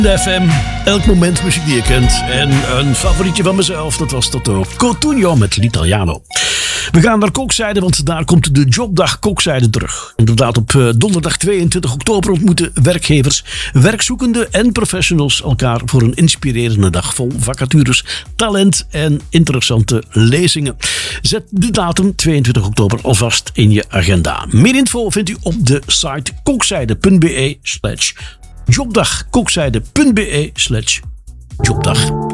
De FM, elk moment muziek die je kent. En een favorietje van mezelf, dat was Toto Cotugno met L'Italiano. We gaan naar Kokzijde, want daar komt de Jobdag Kokzijde terug. Inderdaad, op donderdag 22 oktober ontmoeten werkgevers, werkzoekenden en professionals elkaar voor een inspirerende dag vol vacatures, talent en interessante lezingen. Zet de datum 22 oktober alvast in je agenda. Meer info vindt u op de site kokzijde.be/jobdag. kokzijde.be/jobdag.